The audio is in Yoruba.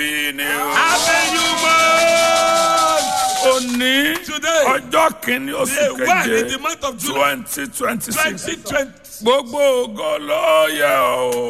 Òní ọjọ́ kìíní oṣù keje in the month of July 2026. 2020. Gbogbo ògo ló yẹ o.